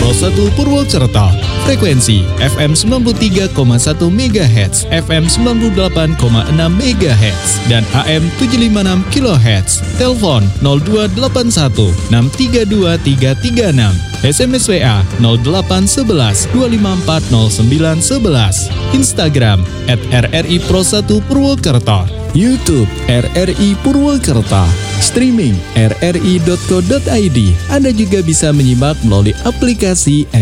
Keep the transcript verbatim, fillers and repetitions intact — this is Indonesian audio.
Pro satu Purwokerto. Frekuensi F M sembilan puluh tiga koma satu megahertz, F M sembilan puluh delapan koma enam megahertz, dan A M tujuh ratus lima puluh enam kilohertz. Telepon nol dua delapan satu enam tiga dua tiga tiga enam. S M S W A nol delapan satu satu dua lima empat nol sembilan satu satu. Instagram at R R I Pro satu Purwokerto. YouTube R R I Purwokerto. Streaming r r i dot co dot i d. Anda juga bisa menyimak melalui aplikasi